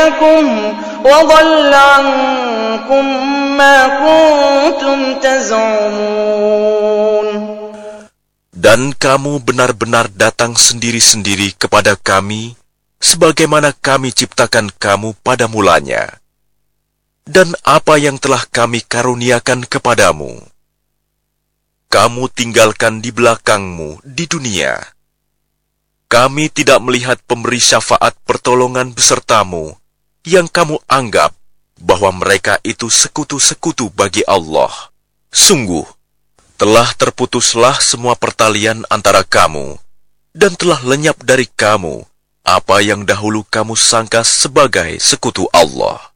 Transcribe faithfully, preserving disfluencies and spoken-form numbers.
بينكم وضل عنكم ما كنتم تزعمون. Dan kamu benar-benar datang sendiri-sendiri kepada kami, sebagaimana kami ciptakan kamu pada mulanya. Dan apa yang telah kami karuniakan kepadamu, kamu tinggalkan di belakangmu di dunia. Kami tidak melihat pemberi syafaat pertolongan besertamu, yang kamu anggap bahwa mereka itu sekutu-sekutu bagi Allah. Sungguh, telah terputuslah semua pertalian antara kamu, dan telah lenyap dari kamu apa yang dahulu kamu sangka sebagai sekutu Allah.